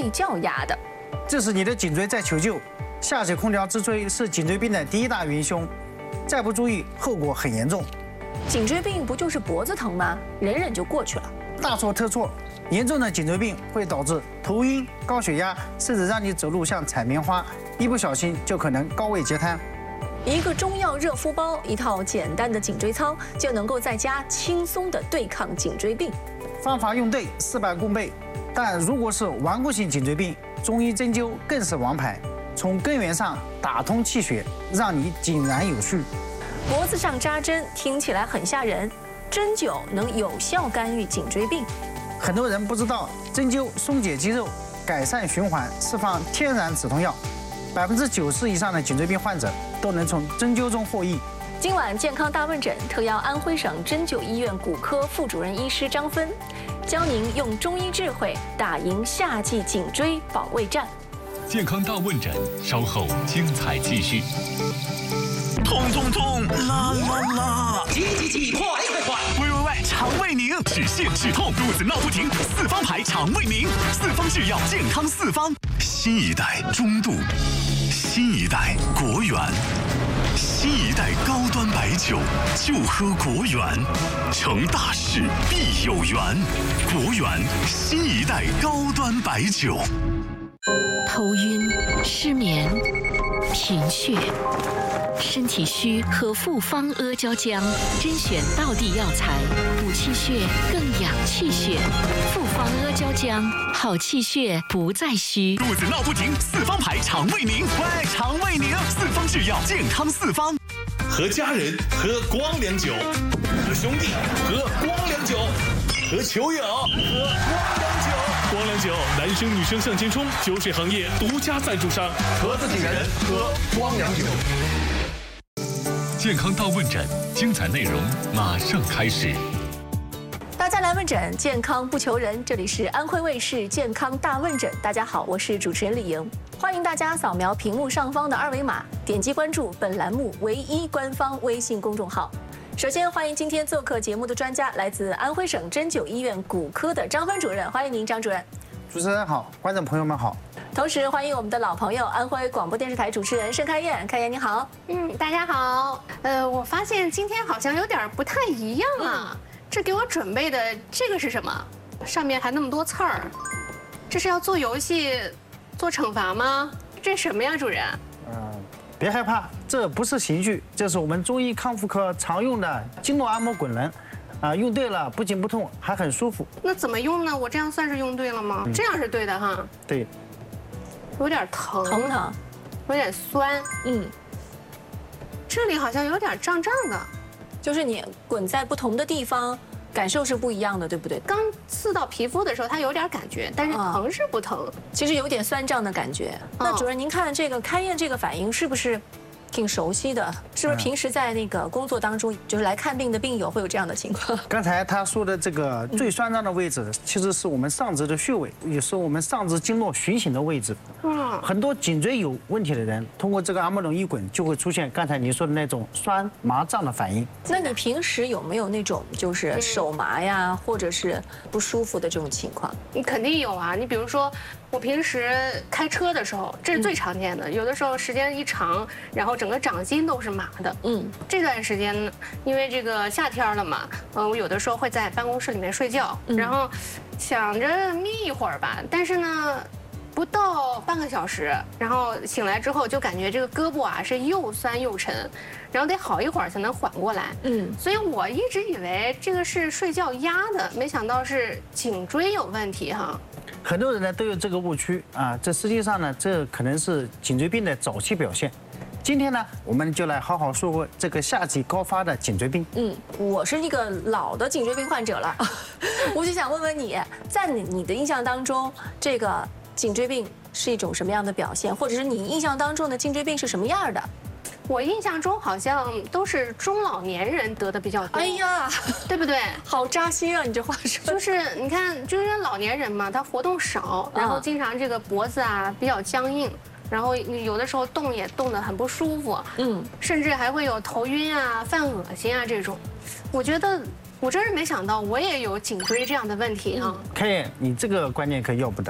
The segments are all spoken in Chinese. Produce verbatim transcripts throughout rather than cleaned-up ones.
睡觉压的。 这是你的颈椎在求救。夏季空调直吹是颈椎病的第一大元凶，再不注意，后果很严重。 颈椎病不就是脖子疼吗？忍忍就过去了。 大错特错，严重的颈椎病会导致头晕、高血压，甚至让你走路像采棉花，一不小心就可能高位截瘫。 一个中药热敷包，一套简单的颈椎操，就能够在家轻松地对抗颈椎病。 方法用对，事半功倍。但如果是顽固性颈椎病，中医针灸更是王牌，从根源上打通气血，让你井然有序。 脖子上扎针听起来很吓人，针灸能有效干预颈椎病。 很多人不知道，针灸松解肌肉，改善循环，释放天然止痛药，百分之九十以上的颈椎病患者都能从针灸中获益。 今晚健康大问诊特邀安徽省针灸医院骨科副主任医师张芬，教您用中医智慧打赢夏季颈椎保卫战。 健康大问诊稍后精彩继续。 痛痛痛，啦啦啦！ 急急急，快快快！ 喂喂喂，肠胃宁，止泻止痛，肚子闹不停，四方牌肠胃宁，四方制药，健康四方。新一代中度，新一代国源，新一代高端白酒，就喝国源，成大事必有缘。国源新一代高端白酒。 头晕、失眠、贫血。身体虚喝复方阿胶浆，甄选道地药材，补气血更养气血。复方阿胶浆，好气血不再虚。 肚子闹不停，四方牌肠胃宁，喂，肠胃宁，四方制药，健康四方。 和家人喝光良酒，和兄弟喝光良酒，和球友喝光良酒。光良酒，男生女生向前冲，酒水行业独家赞助商，和自己人喝光良酒。 健康大问诊，精彩内容马上开始。 大家来问诊，健康不求人。这里是安徽卫视健康大问诊。大家好，我是主持人李莹，欢迎大家扫描屏幕上方的二维码，点击关注本栏目唯一官方微信公众号。首先欢迎今天做客节目的专家，来自安徽省针灸医院骨科的张芬主任，欢迎您，张主任。 主持人好，观众朋友们好。 同时欢迎我们的老朋友，安徽广播电视台主持人盛开燕，开燕你好。 嗯，大家好。呃，我发现今天好像有点不太一样啊。嗯、这给我准备的这个是什么？上面还那么多刺儿，这是要做游戏、做惩罚吗？这什么呀，主任？ 嗯、呃，别害怕，这不是刑具，这是我们中医康复科常用的经络按摩滚轮。啊，用对了，不仅不痛，还很舒服。 那怎么用呢？我这样算是用对了吗？嗯、这样是对的哈。 对。 有点疼， 疼不疼？ 有点酸。嗯。这里好像有点胀胀的， 就是你滚在不同的地方，感受是不一样的，对不对？ 刚刺到皮肤的时候，它有点感觉，但是疼是不疼。 其实有点酸胀的感觉。那主任，您看这个开燕这个反应是不是？挺熟悉的，是不是平时在那个工作当中，就是来看病的病友会有这样的情况？ 刚才他说的这个最酸胀的位置，其实是我们上肢的穴位，也是我们上肢经络循行的位置。嗯，很多颈椎有问题的人，通过这个按摩轮一滚，就会出现刚才你说的那种酸麻胀的反应。 那你平时有没有那种就是手麻呀，或者是不舒服的这种情况？ 你肯定有啊，你比如说。我平时开车的时候，这是最常见的。有的时候时间一长，然后整个掌心都是麻的。嗯，这段时间呢，因为这个夏天了嘛，呃，我有的时候会在办公室里面睡觉，然后想着眯一会儿吧，但是呢，不到半个小时，然后醒来之后就感觉这个胳膊啊是又酸又沉，然后得好一会儿才能缓过来。嗯，所以我一直以为这个是睡觉压的，没想到是颈椎有问题哈。 很多人呢都有这个误区啊，这实际上呢，这可能是颈椎病的早期表现。今天呢，我们就来好好说说这个夏季高发的颈椎病。 嗯，我是一个老的颈椎病患者了，我就想问问你，在你你的印象当中，这个颈椎病是一种什么样的表现，或者是你印象当中的颈椎病是什么样的？ 我印象中好像都是中老年人得的比较多。 哎呀， 对不对？ 好扎心啊！你这话说， 就是你看，就是老年人嘛，他活动少，然后经常这个脖子啊比较僵硬，然后有的时候动也动得很不舒服，嗯，甚至还会有头晕啊、犯恶心啊这种。我觉得我真是没想到，我也有颈椎这样的问题啊。 开燕，你这个观念可要不得。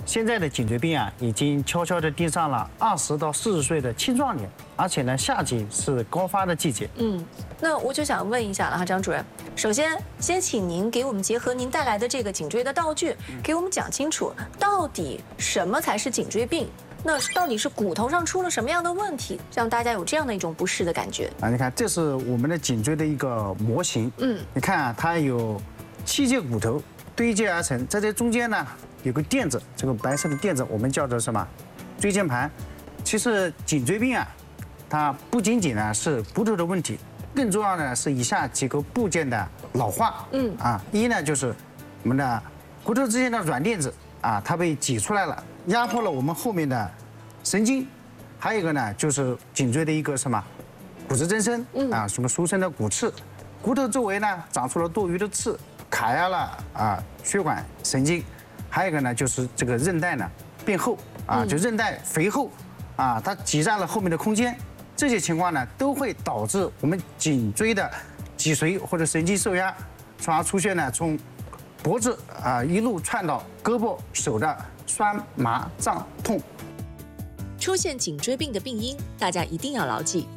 现在的颈椎病啊，已经悄悄地盯上了二十到四十岁的青壮年，而且呢，夏季是高发的季节。 嗯，那我就想问一下了哈，张主任，首先先请您给我们结合您带来的这个颈椎的道具，给我们讲清楚，到底什么才是颈椎病？那到底是骨头上出了什么样的问题，让大家有这样的一种不适的感觉？ 啊，你看，这是我们的颈椎的一个模型。嗯，你看啊，它有七节骨头堆接而成，在这中间呢有个垫子，这个白色的垫子我们叫做什么？椎间盘。其实颈椎病啊，它不仅仅呢是骨头的问题，更重要的是以下几个部件的老化。嗯啊，一呢就是我们的骨头之间的软垫子啊，它被挤出来了，压迫了我们后面的神经。还有一个呢就是颈椎的一个什么骨质增生啊，什么俗称的骨刺，骨头周围呢长出了多余的刺，卡压了啊血管神经。还有一个呢就是这个韧带呢变厚啊，就韧带肥厚啊，它挤占了后面的空间。这些情况呢都会导致我们颈椎的脊髓或者神经受压，从而出现呢从脖子啊一路窜到胳膊手的酸麻胀痛。 出现颈椎病的病因，大家一定要牢记。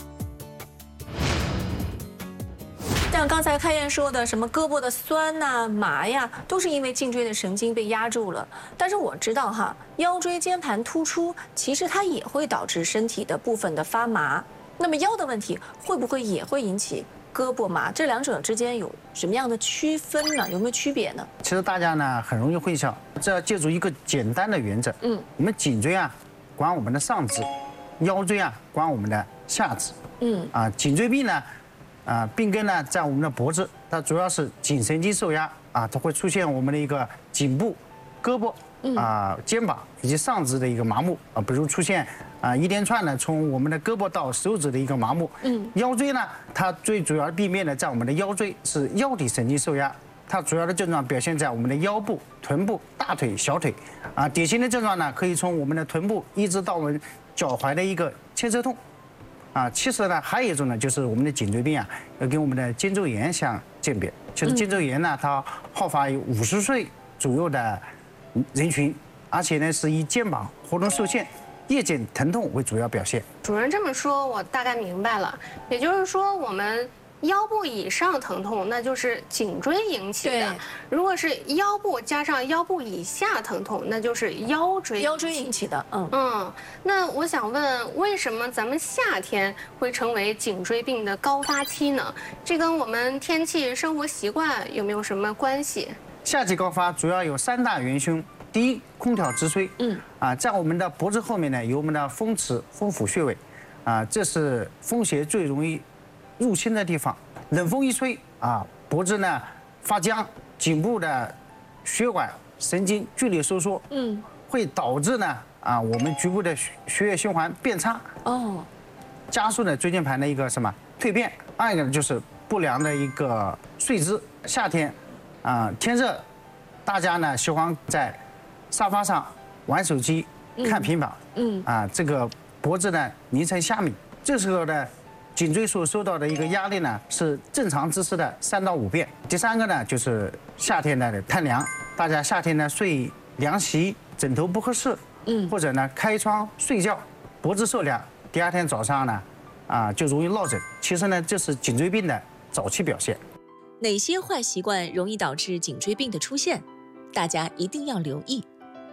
像刚才开燕说的，什么胳膊的酸呐、麻呀，都是因为颈椎的神经被压住了。但是我知道哈，腰椎间盘突出其实它也会导致身体的部分的发麻。那么腰的问题会不会也会引起胳膊麻？这两者之间有什么样的区分呢？有没有区别呢？ 其实大家呢很容易混淆，这要借助一个简单的原则。嗯，我们颈椎啊管我们的上肢，腰椎啊管我们的下肢。嗯，啊，颈椎病呢。啊，病根呢在我们的脖子，它主要是颈神经受压啊，它会出现我们的一个颈部、胳膊啊、肩膀以及上肢的一个麻木啊，比如出现啊一连串的从我们的胳膊到手指的一个麻木。嗯，腰椎呢，它最主要的病变呢在我们的腰椎，是腰体神经受压，它主要的症状表现在我们的腰部、臀部、大腿、小腿啊，典型的症状呢可以从我们的臀部一直到我们脚踝的一个牵扯痛。啊，其实呢，还有一种呢，就是我们的颈椎病啊，要跟我们的肩周炎相鉴别。其实肩周炎呢，它好发于五十岁左右的人群，而且呢是以肩膀活动受限、夜间疼痛为主要表现。 主任这么说，我大概明白了。也就是说，我们腰部以上疼痛，那就是颈椎引起的；如果是腰部加上腰部以下疼痛，那就是腰椎腰椎引起的。嗯嗯，那我想问，为什么咱们夏天会成为颈椎病的高发期呢？这跟我们天气、生活习惯有没有什么关系？ 夏季高发主要有三大元凶。第一，空调直吹。嗯啊，在我们的脖子后面呢，有我们的风池、风府穴位，啊，这是风邪最容易入侵的地方。冷风一吹啊，脖子呢发僵，颈部的血管神经剧烈收缩，嗯，会导致呢啊我们局部的血血液循环变差，哦，加速呢椎间盘的一个什么蜕变。二一个呢就是不良的一个睡姿。夏天啊天热，大家呢喜欢在沙发上玩手机、看平板，嗯啊这个脖子呢拧成虾米，这时候呢。颈椎所受到的一个压力呢，是正常姿势的三到五遍。第三个呢，就是夏天的贪凉，大家夏天呢睡凉席，枕头不合适，嗯，或者呢开窗睡觉，脖子受凉，第二天早上呢，啊就容易落枕。其实呢，这是颈椎病的早期表现。 哪些坏习惯容易导致颈椎病的出现？大家一定要留意。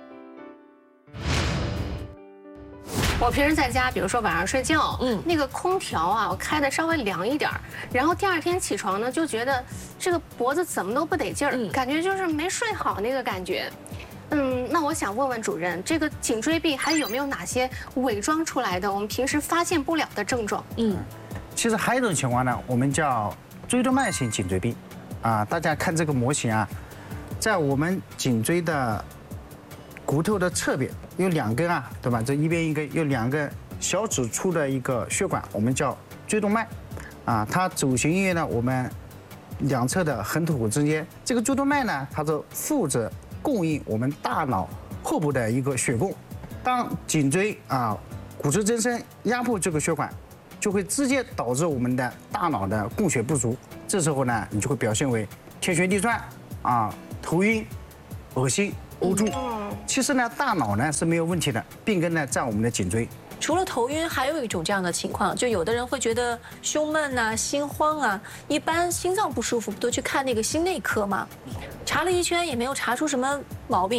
我平时在家，比如说晚上睡觉，嗯，那个空调啊，我开的稍微凉一点儿，然后第二天起床呢，就觉得这个脖子怎么都不得劲儿，嗯、感觉就是没睡好那个感觉。嗯，那我想问问主任，这个颈椎病还有没有哪些伪装出来的我们平时发现不了的症状？嗯， 其实还有一种情况呢，我们叫椎动脉性颈椎病，啊，大家看这个模型啊，在我们颈椎的骨头的侧边有两根啊，对吧？这一边一根，有两个小指粗的一个血管，我们叫椎动脉，啊，它走行于呢我们两侧的横突骨之间。这个椎动脉呢，它是负责供应我们大脑后部的一个血供。当颈椎啊骨质增生压迫这个血管，就会直接导致我们的大脑的供血不足。这时候呢，你就会表现为天旋地转啊、头晕、恶心、呕吐。 其实呢，大脑呢是没有问题的，病根呢在我们的颈椎。 除了头晕，还有一种这样的情况，就有的人会觉得胸闷呐、心慌啊，一般心脏不舒服不都去看那个心内科吗？查了一圈也没有查出什么毛病，